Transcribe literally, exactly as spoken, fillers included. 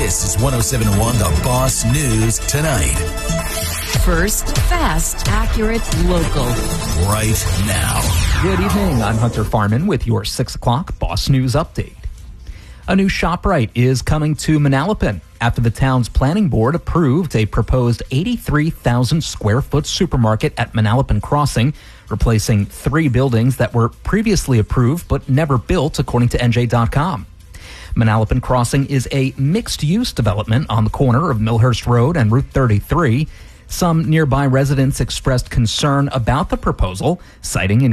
This is one oh seven point one The Boss News Tonight. First, fast, accurate, local. Right now. Good evening. I'm Hunter Farman with your six o'clock Boss News Update. A new ShopRite is coming to Manalapan after the town's planning board approved a proposed eighty-three thousand square foot supermarket at Manalapan Crossing, replacing three buildings that were previously approved but never built, according to N J dot com. Manalapan Crossing is a mixed-use development on the corner of Millhurst Road and Route thirty-three. Some nearby residents expressed concern about the proposal, citing